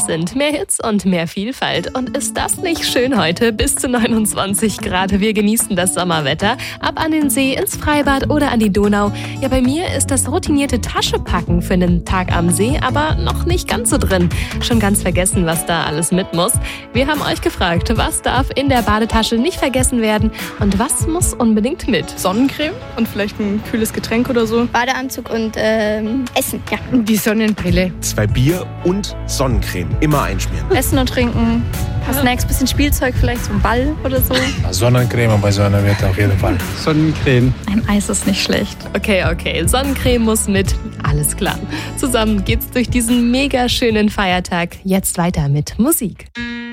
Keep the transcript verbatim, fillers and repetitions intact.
sind mehr Hits und mehr Vielfalt. Und ist das nicht schön heute? Bis zu neunundzwanzig Grad. Wir genießen das Sommerwetter. Ab an den See, ins Freibad oder an die Donau. Ja, bei mir ist das routinierte Taschepacken für einen Tag am See aber noch nicht ganz so drin. Schon ganz vergessen, was da alles mit muss. Wir haben euch gefragt, was darf in der Badetasche nicht vergessen werden und was muss unbedingt mit? Sonnencreme und vielleicht ein kühles Getränk oder so. Badeanzug und ähm, Essen, ja. Die Sonnenbrille. Zwei Bier und Sonnencreme. Immer einschmieren. Essen und trinken, ein paar Snacks, bisschen Spielzeug, vielleicht so ein Ball oder so. Sonnencreme bei Sonnenwetter auf jeden Fall. Sonnencreme. Ein Eis ist nicht schlecht. Okay, okay, Sonnencreme muss mit. Alles klar. Zusammen geht's durch diesen mega schönen Feiertag. Jetzt weiter mit Musik.